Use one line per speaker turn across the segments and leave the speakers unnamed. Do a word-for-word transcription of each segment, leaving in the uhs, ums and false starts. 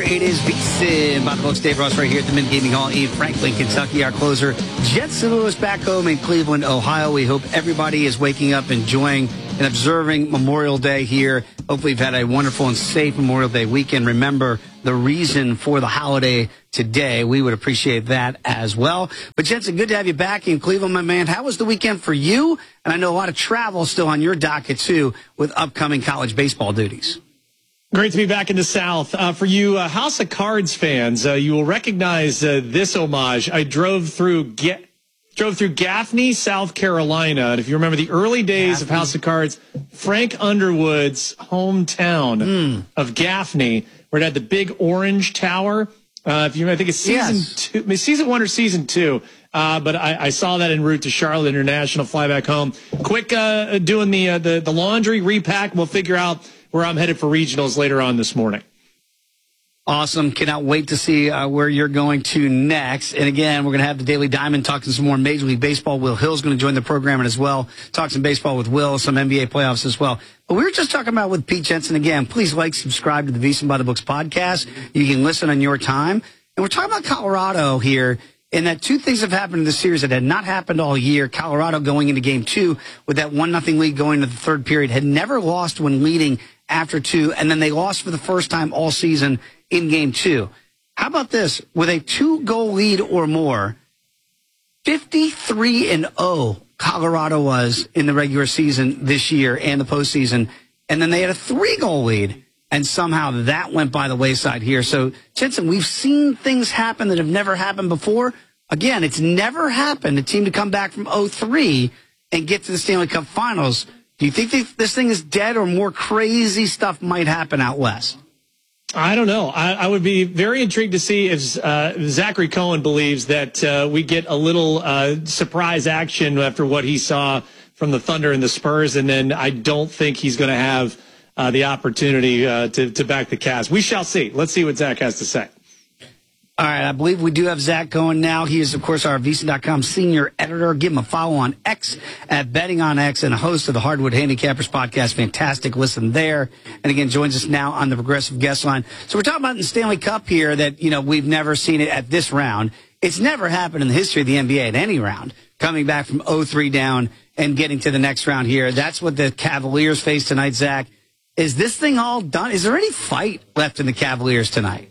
It is VSiN by the books. Dave Ross right here at the Mint Gaming Hall in Franklin, Kentucky. Our closer, Jet Saint Louis, back home in Cleveland, Ohio. We hope everybody is waking up, enjoying and observing Memorial Day here. Hopefully you've had a wonderful and safe Memorial Day weekend. Remember the reason for the holiday today. We would appreciate that as well. But Jensen, good to have you back in Cleveland, my man. How was the weekend for you? And I know a lot of travel still on your docket, too, with upcoming college baseball duties.
Great to be back in the South. Uh, for you uh, House of Cards fans, uh, you will recognize uh, this homage. I drove through Ga- drove through Gaffney, South Carolina. And if you remember the early days Gaffney. of House of Cards, Frank Underwood's hometown mm. of Gaffney, where it had the big orange tower. Uh, if you, I think it's season yes. two, season one or season two. Uh, but I, I saw that en route to Charlotte International, fly back home. Quick uh, doing the, uh, the the laundry repack. We'll figure out where I'm headed for regionals later on this morning.
Awesome. Cannot wait to see uh, where you're going to next. And again, we're going to have the Daily Diamond talking some more Major League Baseball. Will Hill's going to join the program as well. Talk some baseball with Will, some N B A playoffs as well. But we were just talking about with Pete Jensen again. Please like, subscribe to the VSiN by the Books podcast. You can listen on your time. And we're talking about Colorado here. And that two things have happened in the series that had not happened all year. Colorado going into game two with that one nothing lead going into the third period had never lost when leading after two, and then they lost for the first time all season in game two. How about this? With a two-goal lead or more, fifty-three and oh Colorado was in the regular season this year and the postseason, and then they had a three-goal lead, and somehow that went by the wayside here. So, Jensen, we've seen things happen that have never happened before. Again, it's never happened, a team to come back from oh three and get to the Stanley Cup Finals. Do you think this thing is dead, or more crazy stuff might happen out west?
I don't know. I, I would be very intrigued to see if uh, Zachary Cohen believes that uh, we get a little uh, surprise action after what he saw from the Thunder and the Spurs, and then I don't think he's going to have uh, the opportunity uh, to, to back the Cavs. We shall see. Let's see what Zach has to say.
All right, I believe we do have Zach going now. He is, of course, our V S I N dot com senior editor. Give him a follow on X at Betting on X, and a host of the Hardwood Handicappers podcast. Fantastic listen there. And again, joins us now on the Progressive Guest Line. So we're talking about the Stanley Cup here that, you know, we've never seen it at this round. It's never happened in the history of the N B A at any round, coming back from oh three down and getting to the next round here. That's what the Cavaliers face tonight, Zach. Is this thing all done? Is there any fight left in the Cavaliers tonight?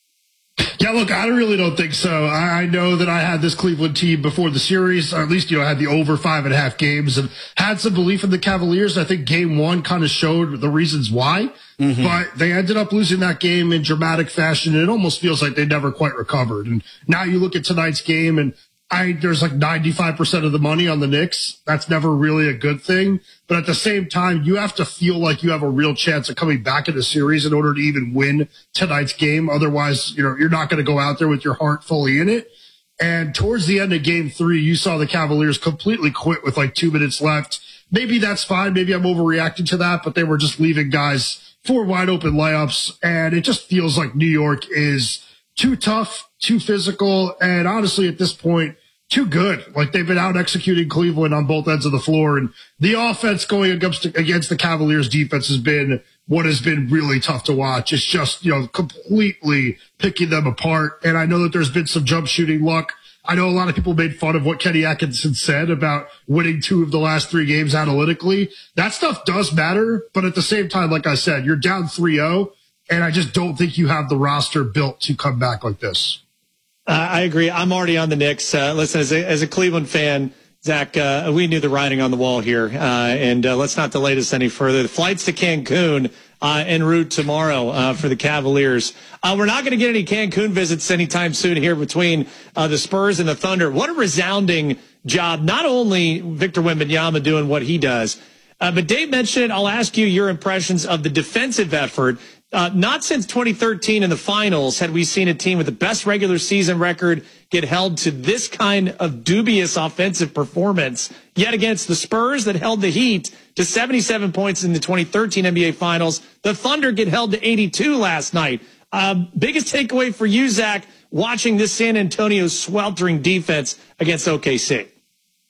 Yeah, look, I really don't think so. I know that I had this Cleveland team before the series, or at least, you know, I had the over five and a half games and had some belief in the Cavaliers. I think game one kind of showed the reasons why, mm-hmm. but they ended up losing that game in dramatic fashion. And it almost feels like they never quite recovered. And now you look at tonight's game and I, there's like ninety-five percent of the money on the Knicks. That's never really a good thing. But at the same time, you have to feel like you have a real chance of coming back in the series in order to even win tonight's game. Otherwise, you know, you're not going to go out there with your heart fully in it. And towards the end of game three, you saw the Cavaliers completely quit with like two minutes left. Maybe that's fine. Maybe I'm overreacting to that, but they were just leaving guys for wide open layups. And it just feels like New York is too tough, too physical, and honestly, at this point, too good. Like, they've been out executing Cleveland on both ends of the floor, and the offense going against, against the Cavaliers defense has been what has been really tough to watch. It's just, you know, completely picking them apart. And I know that there's been some jump shooting luck. I know a lot of people made fun of what Kenny Atkinson said about winning two of the last three games analytically. That stuff does matter, but at the same time, like I said, you're down three oh, and I just don't think you have the roster built to come back like this.
Uh, I agree. I'm already on the Knicks. Uh, listen, as a, as a Cleveland fan, Zach, uh, we knew the writing on the wall here, uh, and uh, let's not delay this any further. The flights to Cancun uh, en route tomorrow uh, for the Cavaliers. Uh, we're not going to get any Cancun visits anytime soon here between uh, the Spurs and the Thunder. What a resounding job. Not only Victor Wembanyama doing what he does, uh, but Dave mentioned it. I'll ask you your impressions of the defensive effort. Uh, not since twenty thirteen in the finals had we seen a team with the best regular season record get held to this kind of dubious offensive performance. Yet against the Spurs that held the Heat to seventy-seven points in the twenty thirteen N B A Finals, the Thunder get held to eighty-two last night. Uh, biggest takeaway for you, Zach, watching this San Antonio sweltering defense against O K C?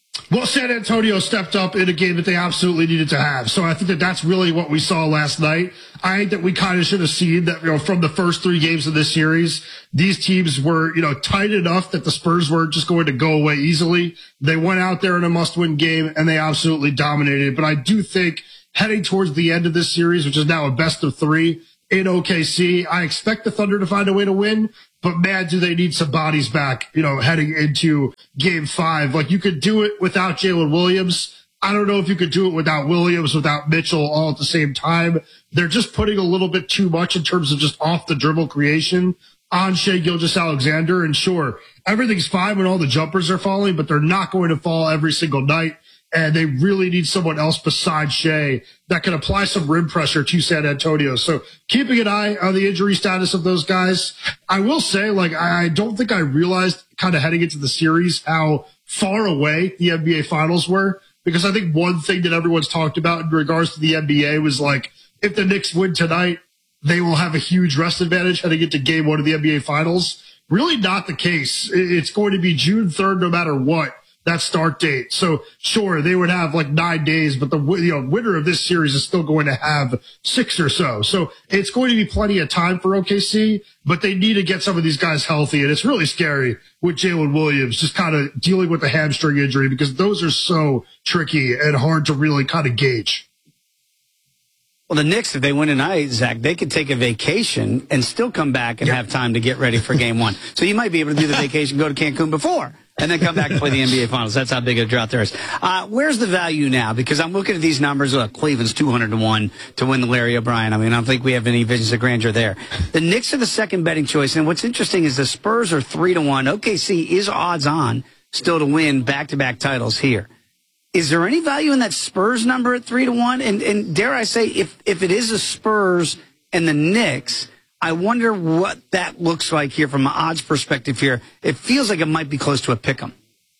Well, San Antonio stepped up in a game that they absolutely needed to have. So I think that that's really what we saw last night. I think that we kind of should have seen that, you know, from the first three games of this series, these teams were, you know, tight enough that the Spurs weren't just going to go away easily. They went out there in a must-win game and they absolutely dominated. But I do think heading towards the end of this series, which is now a best of three in O K C, I expect the Thunder to find a way to win. But man, do they need some bodies back, you know, heading into game five. Like, you could do it without Jalen Williams. I don't know if you could do it without Williams, without Mitchell all at the same time. They're just putting a little bit too much in terms of just off the dribble creation on Shai Gilgeous-Alexander. And sure, everything's fine when all the jumpers are falling, but they're not going to fall every single night. And they really need someone else besides Shai that can apply some rim pressure to San Antonio. So keeping an eye on the injury status of those guys. I will say, like, I don't think I realized kind of heading into the series how far away the N B A finals were, because I think one thing that everyone's talked about in regards to the N B A was like, if the Knicks win tonight, they will have a huge rest advantage heading into game one of the N B A finals. Really not the case. It's going to be June third no matter what. That start date. So sure, they would have like nine days, but the you know winner of this series is still going to have six or so. So it's going to be plenty of time for O K C, but they need to get some of these guys healthy. And it's really scary with Jalen Williams just kind of dealing with a hamstring injury, because those are so tricky and hard to really kind of gauge.
Well, the Knicks, if they win tonight, Zach, they could take a vacation and still come back and yep. have time to get ready for game one. So you might be able to do the vacation, go to Cancun before, and then come back and play the N B A Finals. That's how big a drought there is. Uh, where's the value now? Because I'm looking at these numbers. Look, Cleveland's two hundred to one to win the Larry O'Brien. I mean, I don't think we have any visions of grandeur there. The Knicks are the second betting choice. And what's interesting is the Spurs are three to one. O K C is odds on still to win back-to-back titles here. Is there any value in that Spurs number at three to one? And, and dare I say, if, if it is the Spurs and the Knicks, I wonder what that looks like here from an odds perspective here. It feels like it might be close to a pick'em.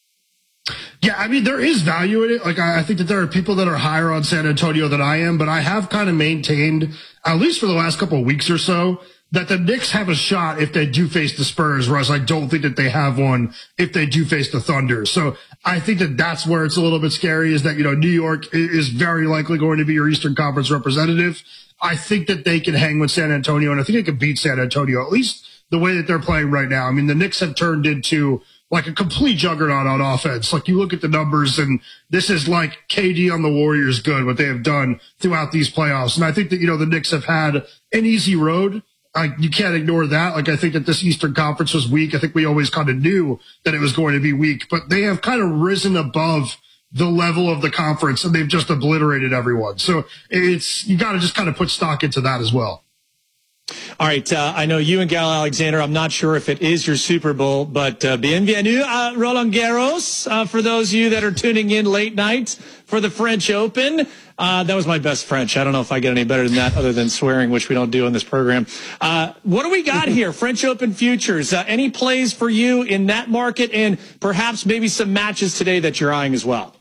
Yeah, I mean, there is value in it. Like, I think that there are people that are higher on San Antonio than I am, but I have kind of maintained, at least for the last couple of weeks or so, that the Knicks have a shot if they do face the Spurs, whereas I don't think that they have one if they do face the Thunder. So I think that that's where it's a little bit scary, is that, you know, New York is very likely going to be your Eastern Conference representative. I think that they can hang with San Antonio, and I think they can beat San Antonio, at least the way that they're playing right now. I mean, the Knicks have turned into like a complete juggernaut on offense. Like, you look at the numbers, and this is like K D on the Warriors good, what they have done throughout these playoffs. And I think that, you know, the Knicks have had an easy road. I, you can't ignore that. Like, I think that this Eastern Conference was weak. I think we always kind of knew that it was going to be weak, but they have kind of risen above the level of the conference, and they've just obliterated everyone. So it's, you got to just kind of put stock into that as well.
All right, uh, I know you and Gal Alexander, I'm not sure if it is your Super Bowl, but uh, bienvenue à Roland Garros, uh, for those of you that are tuning in late night for the French Open. Uh, that was my best French. I don't know if I get any better than that, other than swearing, which we don't do in this program. Uh, what do we got here? French Open futures. Uh, any plays for you in that market, and perhaps maybe some matches today that you're eyeing as well?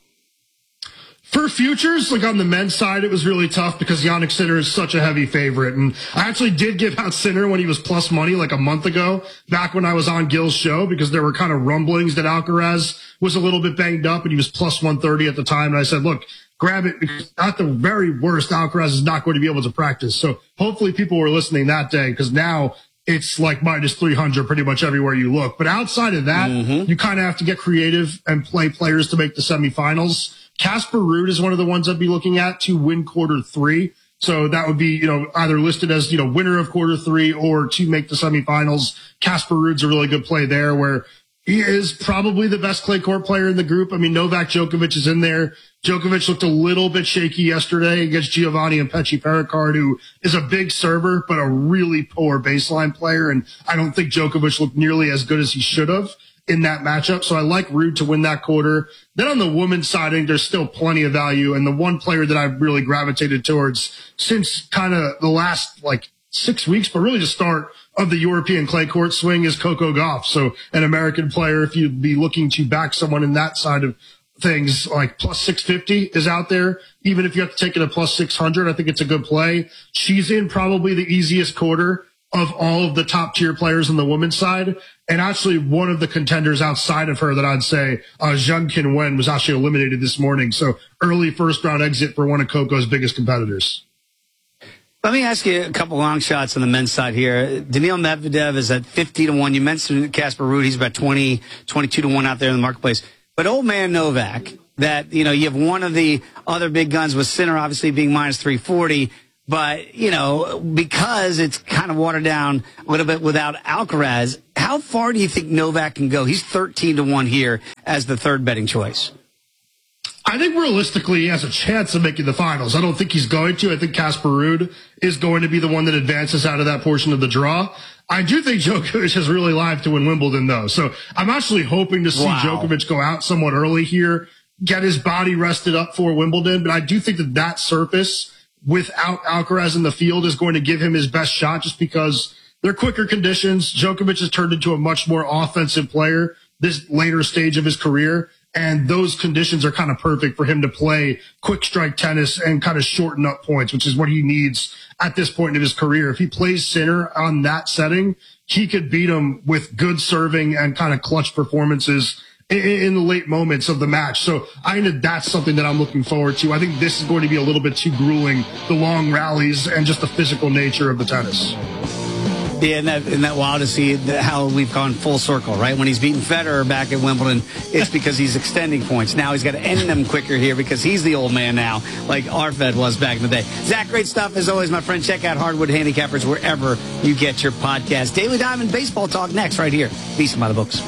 For futures, like on the men's side, it was really tough because Jannik Sinner is such a heavy favorite. And I actually did give out Sinner when he was plus money like a month ago, back when I was on Gil's show, because there were kind of rumblings that Alcaraz was a little bit banged up and he was plus one thirty at the time. And I said, look, grab it, because at the very worst, Alcaraz is not going to be able to practice. So hopefully people were listening that day, because now it's like minus three hundred pretty much everywhere you look. But outside of that, mm-hmm. you kind of have to get creative and play players to make the semifinals. Casper Ruud is one of the ones I'd be looking at to win quarter three. So that would be, you know, either listed as, you know, winner of quarter three or to make the semifinals. Casper Ruud's a really good play there, where he is probably the best clay court player in the group. I mean, Novak Djokovic is in there. Djokovic looked a little bit shaky yesterday against Giovanni and Pechi Pericard, who is a big server, but a really poor baseline player. And I don't think Djokovic looked nearly as good as he should have in that matchup. So I like Ruud to win that quarter. Then on the women's side, I think there's still plenty of value. And the one player that I've really gravitated towards since kind of the last like six weeks, but really the start of the European clay court swing, is Coco Gauff. So an American player, if you'd be looking to back someone in that side of things, like plus six fifty is out there. Even if you have to take it at plus six hundred, I think it's a good play. She's in probably the easiest quarter of all of the top tier players on the women's side. And actually one of the contenders outside of her that I'd say, uh, Zheng Qinwen was actually eliminated this morning. So early first round exit for one of Coco's biggest competitors.
Let me ask you a couple long shots on the men's side here. Daniil Medvedev is at fifty to one. You mentioned Casper Ruud. He's about twenty, twenty-two to one out there in the marketplace. But old man Novak, that, you know, you have one of the other big guns with Sinner obviously being minus three forty. But, you know, because it's kind of watered down a little bit without Alcaraz, how far do you think Novak can go? He's thirteen to one here as the third betting choice.
I think realistically he has a chance of making the finals. I don't think he's going to. I think Casper Ruud is going to be the one that advances out of that portion of the draw. I do think Djokovic is really live to win Wimbledon, though. So I'm actually hoping to see wow. Djokovic go out somewhat early here, get his body rested up for Wimbledon. But I do think that that surface without Alcaraz in the field is going to give him his best shot just because they're quicker conditions. Djokovic has turned into a much more offensive player this later stage of his career. And those conditions are kind of perfect for him to play quick strike tennis and kind of shorten up points, which is what he needs at this point in his career. If he plays Sinner on that setting, he could beat him with good serving and kind of clutch performances in, in the late moments of the match. So I think that's something that I'm looking forward to. I think this is going to be a little bit too grueling, the long rallies and just the physical nature of the tennis.
Yeah, isn't that, isn't that wild to see how we've gone full circle, right? When he's beaten Federer back at Wimbledon, it's because he's extending points. Now he's got to end them quicker here because he's the old man now, like Arfed was back in the day. Zach, great stuff as always, my friend. Check out Hardwood Handicappers wherever you get your podcast. Daily Diamond Baseball Talk next right here. Beast by the Books.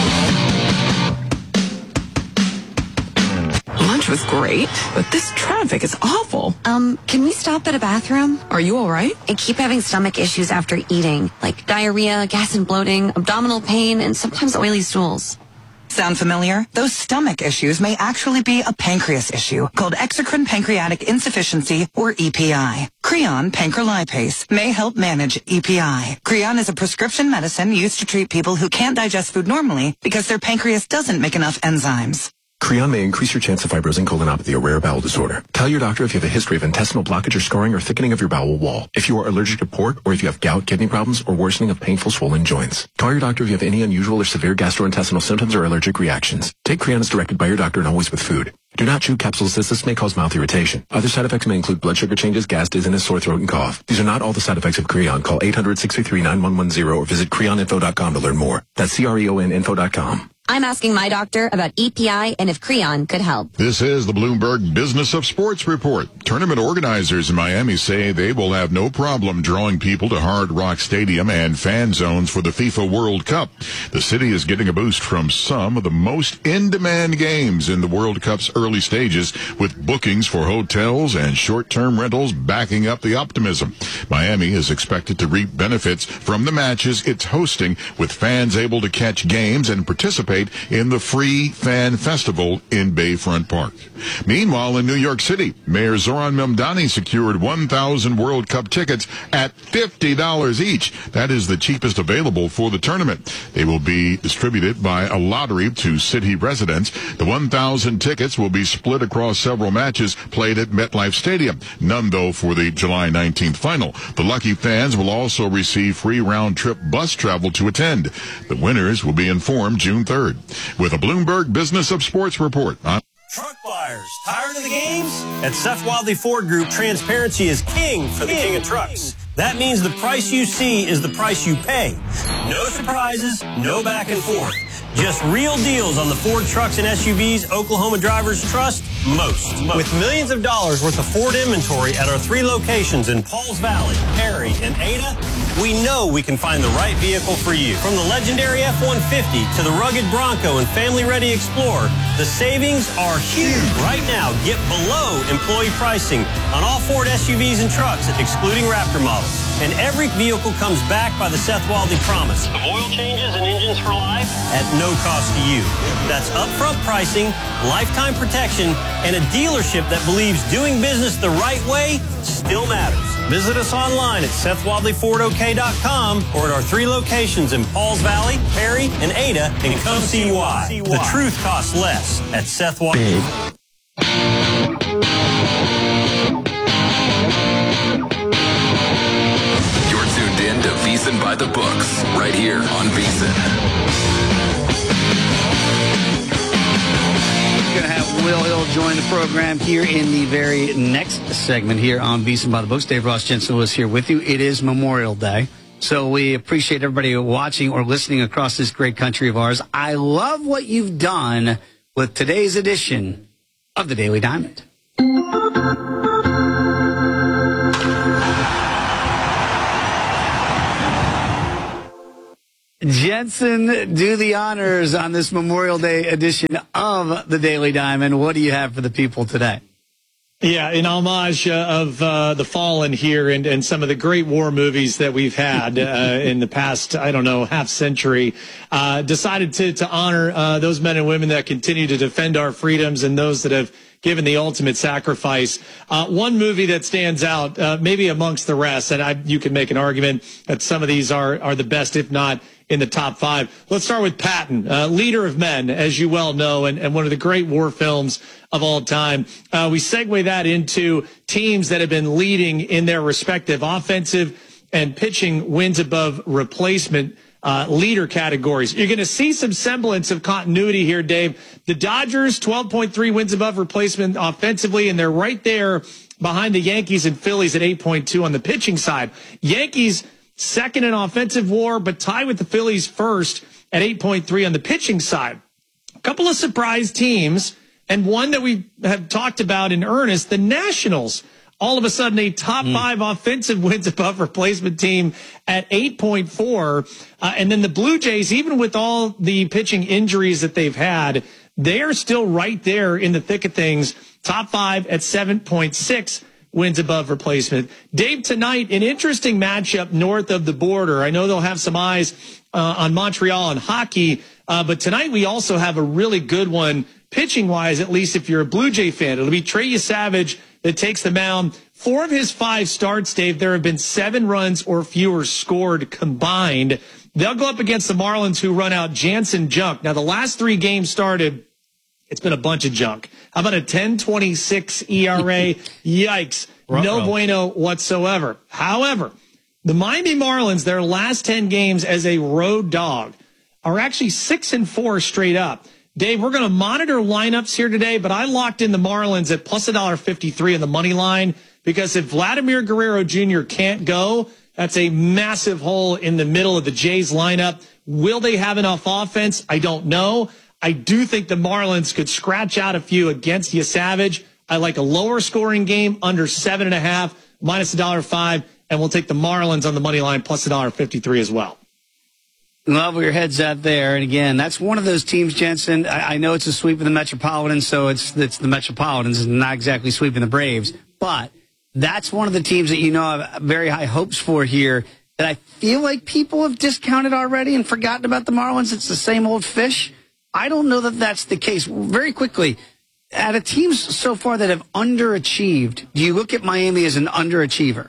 Lunch was great, but this traffic is awful.
Um, can we stop at a bathroom?
Are you all right?
I keep having stomach issues after eating, like diarrhea, gas and bloating, abdominal pain, and sometimes oily stools.
Sound familiar? Those stomach issues may actually be a pancreas issue called exocrine pancreatic insufficiency, or E P I. Creon pancrelipase may help manage E P I. Creon is a prescription medicine used to treat people who can't digest food normally because their pancreas doesn't make enough enzymes.
Creon may increase your chance of fibrosing colonopathy, a rare bowel disorder. Tell your doctor if you have a history of intestinal blockage or scarring or thickening of your bowel wall. If you are allergic to pork, or if you have gout, kidney problems, or worsening of painful swollen joints. Call your doctor if you have any unusual or severe gastrointestinal symptoms or allergic reactions. Take Creon as directed by your doctor and always with food. Do not chew capsules as this may cause mouth irritation. Other side effects may include blood sugar changes, gas, dizziness, sore throat, and cough. These are not all the side effects of Creon. Call eight hundred, six three three, nine one one zero or visit creon info dot com to learn more. That's C R E O N info dot com.
I'm asking my doctor about E P I and if Creon could help.
This is the Bloomberg Business of Sports Report. Tournament organizers in Miami say they will have no problem drawing people to Hard Rock Stadium and fan zones for the FIFA World Cup. The city is getting a boost from some of the most in-demand games in the World Cup's early stages, with bookings for hotels and short-term rentals backing up the optimism. Miami is expected to reap benefits from the matches it's hosting, with fans able to catch games and participate in the free fan festival in Bayfront Park. Meanwhile, in New York City, Mayor Zoran Mamdani secured one thousand World Cup tickets at fifty dollars each. That is the cheapest available for the tournament. They will be distributed by a lottery to city residents. The one thousand tickets will be split across several matches played at MetLife Stadium. None, though, for the July nineteenth final. The lucky fans will also receive free round-trip bus travel to attend. The winners will be informed June third. With a Bloomberg Business of Sports report. I'm
Truck buyers, tired of the games? At Seth Wildey Ford Group, transparency is king for the king of trucks. That means the price you see is the price you pay. No surprises, no back and forth. Just real deals on the Ford trucks and S U Vs Oklahoma drivers trust most. most. With millions of dollars worth of Ford inventory at our three locations in Pauls Valley, Perry, and Ada, we know we can find the right vehicle for you. From the legendary F one fifty to the rugged Bronco and family-ready Explorer, the savings are huge. Right now, get below employee pricing on all Ford S U Vs and trucks, excluding Raptor models. And every vehicle comes backed by the Seth Wildey promise of oil changes and engines for life at no cost to you. That's upfront pricing, lifetime protection, and a dealership that believes doing business the right way still matters. Visit us online at Seth Wildey Ford O K dot com or at our three locations in Pauls Valley, Perry, and Ada, and come see why. The truth costs less at Seth Wildey.
You're tuned in to V by the books, right here on VSiN.
Going to have Will Hill join the program here in the very next segment here on VSiN by the Books. Dave Ross Jensen was here with you. It is Memorial Day, so we appreciate everybody watching or listening across this great country of ours. I love what you've done with today's edition of the Daily Diamond. Jensen, do the honors on this Memorial Day edition of the Daily Diamond. What do you have for the people today?
Yeah, in homage uh, of uh, the fallen here and, and some of the great war movies that we've had uh, in the past, I don't know, half century, uh, decided to, to honor uh, those men and women that continue to defend our freedoms and those that have given the ultimate sacrifice. Uh, one movie that stands out, uh, maybe amongst the rest, and I, you can make an argument that some of these are, are the best, if not in the top five. Let's start with Patton, uh, Leader of Men, as you well know, and, and one of the great war films of all time. Uh, we segue that into teams that have been leading in their respective offensive and pitching wins above replacement uh, leader categories. You're going to see some semblance of continuity here, Dave. The Dodgers, twelve point three wins above replacement offensively, and they're right there behind the Yankees and Phillies at eight point two on the pitching side. Yankees second in offensive war, but tied with the Phillies first at eight point three on the pitching side. A couple of surprise teams, and one that we have talked about in earnest, the Nationals. All of a sudden, a top mm. five offensive wins above replacement team at eight point four. Uh, and then the Blue Jays, even with all the pitching injuries that they've had, they are still right there in the thick of things. Top five at seven point six wins above replacement. Dave, tonight, an interesting matchup north of the border. I know they'll have some eyes uh, on Montreal and hockey, uh, but tonight we also have a really good one pitching-wise, at least if you're a Blue Jay fan. It'll be Trey Savage that takes the mound. Four of his five starts, Dave, there have been seven runs or fewer scored combined. They'll go up against the Marlins, who run out Jansen Junk. Now, the last three games started, it's been a bunch of junk. How about a ten twenty-six E R A? Yikes. No bueno whatsoever. However, the Miami Marlins, their last ten games as a road dog, are actually six and four straight up. Dave, we're going to monitor lineups here today, but I locked in the Marlins at plus one dollar fifty-three in the money line, because if Vladimir Guerrero Junior can't go, that's a massive hole in the middle of the Jays lineup. Will they have enough offense? I don't know. I do think the Marlins could scratch out a few against Savage. I like a lower scoring game, under seven and a half, minus a dollar five, and we'll take the Marlins on the money line plus a dollar fifty-three as well.
Love where your head's at there. And again, that's one of those teams, Jensen. I, I know it's a sweep of the Metropolitans, so it's it's the Metropolitans and not exactly sweeping the Braves. But that's one of the teams that you know I have very high hopes for here, that I feel like people have discounted already and forgotten about the Marlins. It's the same old fish. I don't know that that's the case. Very quickly, out of teams so far that have underachieved, do you look at Miami as an underachiever?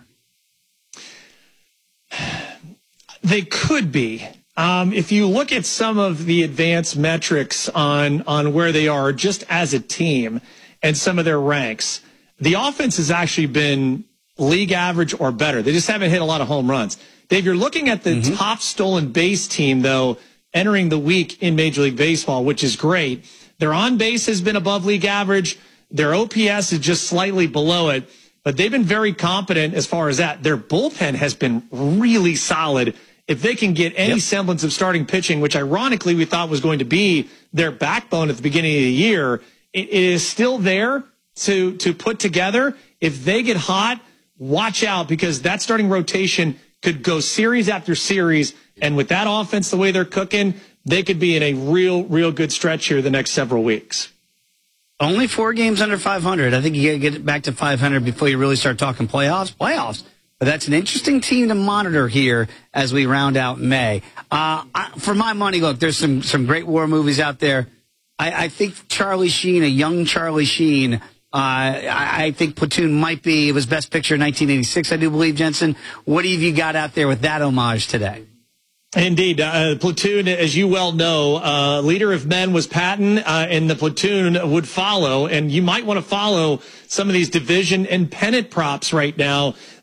They could be. Um, if you look at some of the advanced metrics on, on where they are just as a team and some of their ranks, the offense has actually been league average or better. They just haven't hit a lot of home runs. Dave, you're looking at the mm-hmm. top stolen base team, though, entering the week in Major League Baseball, which is great. Their on base has been above league average. Their O P S is just slightly below it, but they've been very competent as far as that. Their bullpen has been really solid. If they can get any yep. semblance of starting pitching, which ironically we thought was going to be their backbone at the beginning of the year, it, it is still there to, to put together. If they get hot, watch out, because that starting rotation could go series after series. And with that offense, the way they're cooking, they could be in a real, real good stretch here the next several weeks.
Only four games under five hundred. I think you got to get it back to five hundred before you really start talking playoffs. Playoffs. But that's an interesting team to monitor here as we round out May. Uh, I, for my money, look, there's some, some great war movies out there. I, I think Charlie Sheen, a young Charlie Sheen, uh, I, I think Platoon might be, it was Best Picture in nineteen eighty-six, I do believe, Jensen. What have you got out there with that homage today?
Indeed. Uh, Platoon, as you well know, uh, Leader of Men was Patton, uh, and the Platoon would follow. And you might want to follow some of these division and pennant props right now.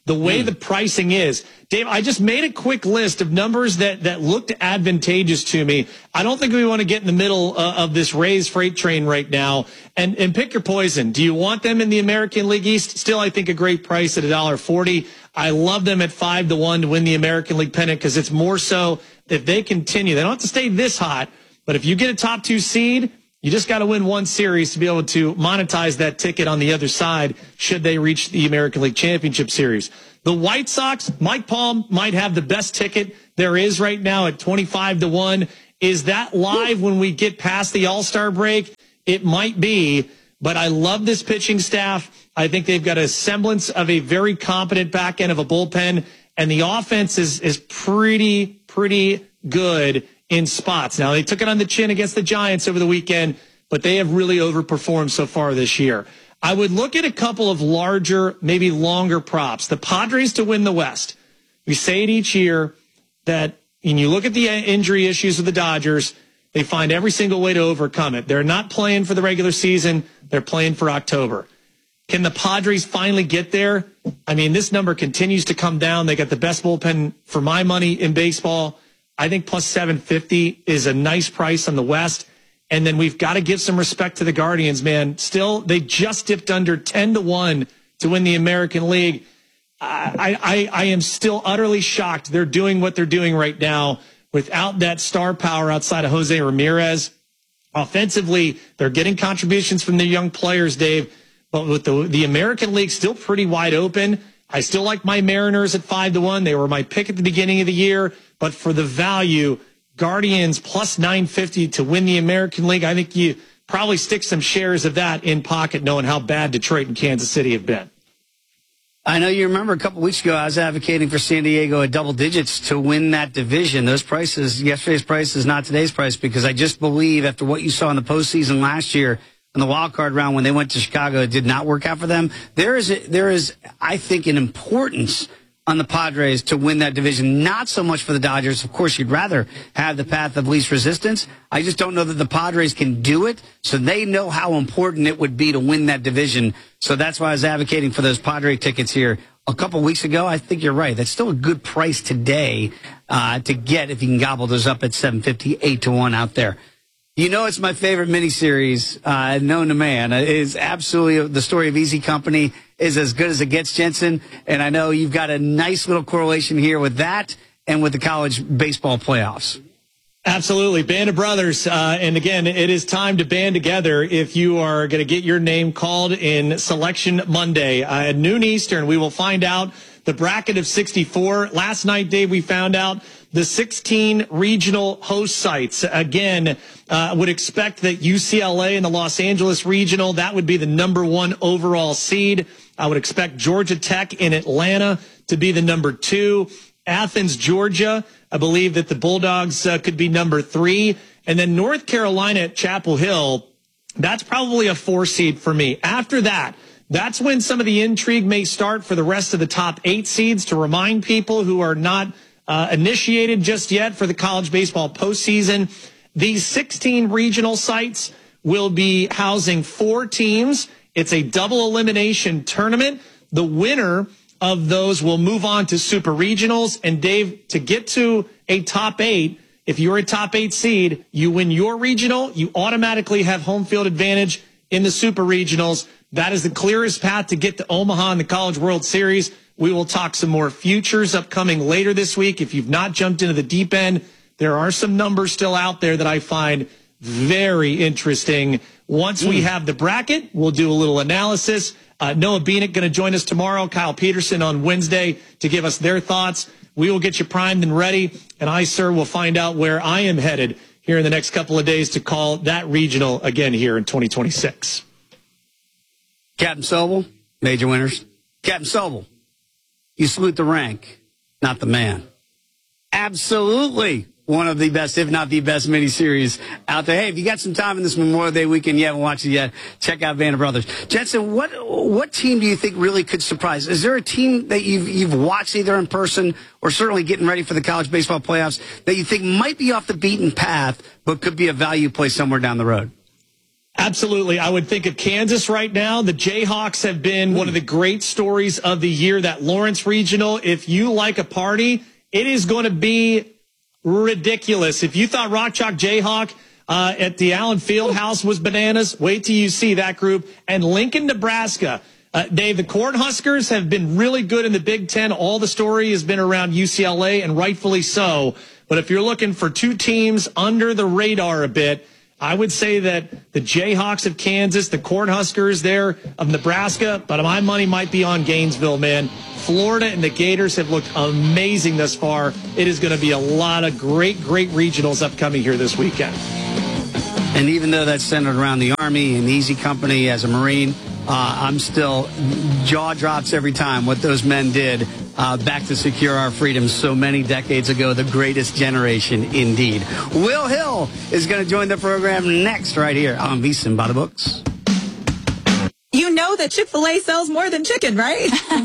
the way mm. the pricing is. Dave, I just made a quick list of numbers that, that looked advantageous to me. I don't think we want to get in the middle uh, of this Rays freight train right now. And, and pick your poison. Do you want them in the American League East? Still, I think a great price at one dollar forty. I love them at five to one to win the American League pennant because it's more so if they continue. They don't have to stay this hot, but if you get a top two seed, you just got to win one series to be able to monetize that ticket on the other side should they reach the American League Championship Series. The White Sox, Mike Palm might have the best ticket there is right now at twenty-five to one. Is that live when we get past the All-Star break? It might be, but I love this pitching staff. I think they've got a semblance of a very competent back end of a bullpen, and the offense is is pretty, pretty good in spots. Now, they took it on the chin against the Giants over the weekend, but they have really overperformed so far this year. I would look at a couple of larger, maybe longer props. The Padres to win the West. We say it each year that when you look at the injury issues with the Dodgers, they find every single way to overcome it. They're not playing for the regular season. They're playing for October. Can the Padres finally get there? I mean, this number continues to come down. They got the best bullpen for my money in baseball. I think plus seven fifty is a nice price on the West. And then we've got to give some respect to the Guardians, man. Still, they just dipped under ten to one to win the American League. I, I, I am still utterly shocked they're doing what they're doing right now without that star power outside of Jose Ramirez. Offensively, they're getting contributions from their young players, Dave. But with the, the American League still pretty wide open, I still like my Mariners at five to one. They were my pick at the beginning of the year. But for the value, Guardians plus nine fifty to win the American League. I think you probably stick some shares of that in pocket knowing how bad Detroit and Kansas City have been.
I know you remember a couple weeks ago I was advocating for San Diego at double digits to win that division. Those prices, yesterday's price is not today's price because I just believe after what you saw in the postseason last year in the wild card round when they went to Chicago, it did not work out for them. There is, a, there is, I think, an importance on the Padres to win that division. Not so much for the Dodgers. Of course, you'd rather have the path of least resistance. I just don't know that the Padres can do it. So they know how important it would be to win that division. So that's why I was advocating for those Padre tickets here a couple weeks ago. I think you're right. That's still a good price today uh, to get if you can gobble those up at seven fifty, eight to one out there. You know, it's my favorite miniseries, uh, known to man. It is absolutely the story of Easy Company is as good as it gets, Jensen. And I know you've got a nice little correlation here with that and with the college baseball playoffs.
Absolutely. Band of Brothers. Uh, and again, it is time to band together if you are going to get your name called in Selection Monday. Uh, at noon Eastern, we will find out the bracket of sixty-four. Last night, Dave, we found out the sixteen regional host sites. Again, uh, would expect that U C L A and the Los Angeles regional, that would be the number one overall seed. I would expect Georgia Tech in Atlanta to be the number two. Athens, Georgia, I believe that the Bulldogs uh, could be number three. And then North Carolina at Chapel Hill, that's probably a four seed for me. After that, that's when some of the intrigue may start for the rest of the top eight seeds to remind people who are not uh, initiated just yet for the college baseball postseason. These sixteen regional sites will be housing four teams. It's a double elimination tournament. The winner of those will move on to super regionals. And Dave, to get to a top eight, if you're a top eight seed, you win your regional, you automatically have home field advantage in the super regionals. That is the clearest path to get to Omaha in the College World Series. We will talk some more futures upcoming later this week. If you've not jumped into the deep end, there are some numbers still out there that I find very interesting. Once we have the bracket, we'll do a little analysis. Uh, Noah Beanick going to join us tomorrow. Kyle Peterson on Wednesday to give us their thoughts. We will get you primed and ready. And I, sir, will find out where I am headed here in the next couple of days to call that regional again here in twenty twenty-six.
Captain Sobel, major winners. Captain Sobel, you salute the rank, not the man. Absolutely one of the best, if not the best, miniseries out there. Hey, if you got some time in this Memorial Day weekend, you haven't watched it yet, check out Band of Brothers. Jensen, what what team do you think really could surprise? Is there a team that you've you've watched either in person or certainly getting ready for the college baseball playoffs that you think might be off the beaten path but could be a value play somewhere down the road?
Absolutely. I would think of Kansas right now. The Jayhawks have been one of the great stories of the year, that Lawrence Regional. If you like a party, it is going to be ridiculous. If you thought Rock Chalk Jayhawk uh, at the Allen Fieldhouse was bananas, wait till you see that group. And Lincoln, Nebraska. Uh, Dave, the Cornhuskers have been really good in the Big Ten. All the story has been around U C L A, and rightfully so. But if you're looking for two teams under the radar a bit, I would say that the Jayhawks of Kansas, the Cornhuskers there of Nebraska, but my money might be on Gainesville, man. Florida and the Gators have looked amazing thus far. It is going to be a lot of great, great regionals upcoming here this weekend.
And even though that's centered around the Army and Easy Company as a Marine, uh, I'm still jaw drops every time what those men did uh, back to secure our freedom so many decades ago. The greatest generation indeed. Will Hill is going to join the program next right here on VSiN by the Books.
You know that Chick-fil-A sells more than chicken, right?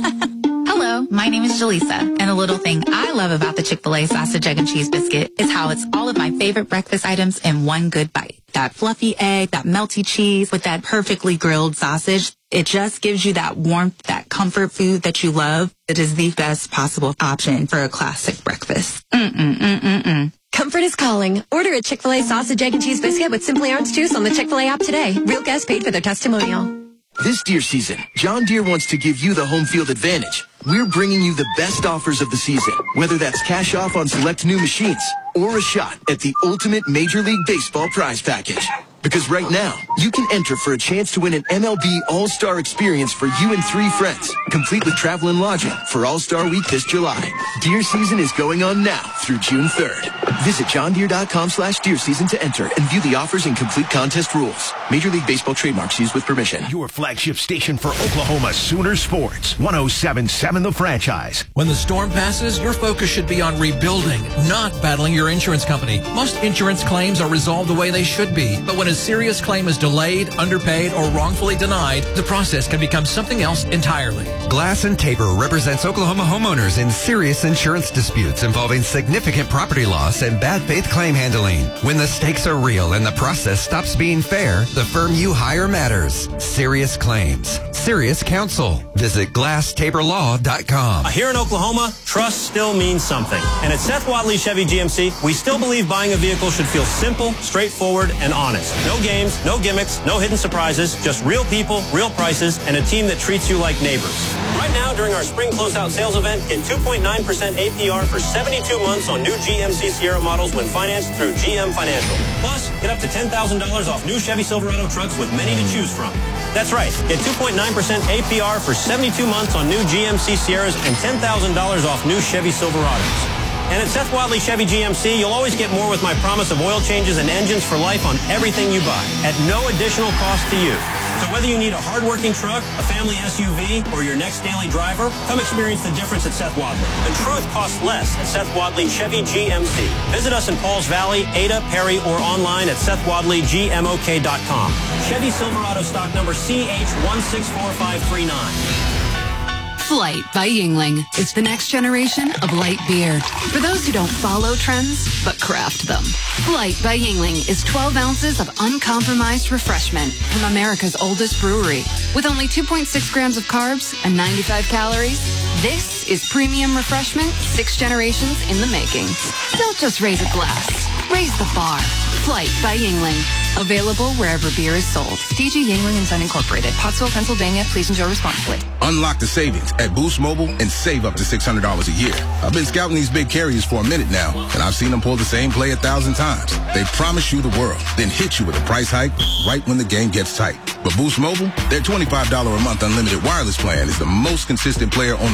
Hello, my name is Jaleesa, and a little thing I love about the Chick-fil-A sausage, egg, and cheese biscuit is how it's all of my favorite breakfast items in one good bite. That fluffy egg, that melty cheese with that perfectly grilled sausage. It just gives you that warmth, that comfort food that you love. It is the best possible option for a classic breakfast. Mm-mm-mm-mm-mm.
Comfort is calling. Order a Chick-fil-A sausage, egg, and cheese biscuit with Simply Orange Juice on the Chick-fil-A app today. Real guests paid for their testimonial.
This deer season, John Deere wants to give you the home field advantage. We're bringing you the best offers of the season, whether that's cash off on select new machines or a shot at the ultimate Major League Baseball prize package. Because right now, you can enter for a chance to win an M L B All-Star experience for you and three friends, complete with travel and lodging for All-Star Week this July. Deer season is going on now through June third. Visit johndeere.com slash deer season to enter and view the offers and complete contest rules. Major League Baseball trademarks used with permission.
Your flagship station for Oklahoma Sooner Sports, one oh seven point seven The Franchise.
When the storm passes, your focus should be on rebuilding, not battling your insurance company. Most insurance claims are resolved the way they should be, but when a serious claim is delayed, underpaid, or wrongfully denied, the process can become something else entirely.
Glass and Tabor represents Oklahoma homeowners in serious insurance disputes involving significant property loss and bad faith claim handling. When the stakes are real and the process stops being fair, the firm you hire matters. Serious Claims. Serious Counsel. Visit glass tabor law dot com.
Here in Oklahoma, trust still means something. And at Seth Wadley Chevy G M C, we still believe buying a vehicle should feel simple, straightforward, and honest. No games, no gimmicks, no hidden surprises, just real people, real prices, and a team that treats you like neighbors. Right now, during our spring closeout sales event, get two point nine percent A P R for seventy-two months on new G M C Sierra models when financed through G M Financial. Plus, get up to ten thousand dollars off new Chevy Silverado trucks with many to choose from. That's right, get two point nine percent A P R for seventy-two months on new G M C Sierras and ten thousand dollars off new Chevy Silverados. And at Seth Wadley Chevy G M C, you'll always get more with my promise of oil changes and engines for life on everything you buy, at no additional cost to you. So whether you need a hard-working truck, a family S U V, or your next daily driver, come experience the difference at Seth Wadley. The truth costs less at Seth Wadley Chevy G M C. Visit us in Pauls Valley, Ada, Perry, or online at seth wadley g m o k dot com. Chevy Silverado stock number C H one six four five three nine.
Flight by Yuengling is the next generation of light beer. For those who don't follow trends, but craft them. Flight by Yuengling is twelve ounces of uncompromised refreshment from America's oldest brewery. With only two point six grams of carbs and ninety-five calories, this is premium refreshment six generations in the making. Don't just raise a glass. Raise the bar. Flight by Yuengling. Available wherever beer is sold. D G Yuengling and Son Incorporated. Pottsville, Pennsylvania. Please enjoy responsibly.
Unlock the savings at Boost Mobile and save up to six hundred dollars a year. I've been scouting these big carriers for a minute now, and I've seen them pull the same play a thousand times. They promise you the world, then hit you with a price hike right when the game gets tight. But Boost Mobile, their twenty-five dollars a month unlimited wireless plan is the most consistent player on the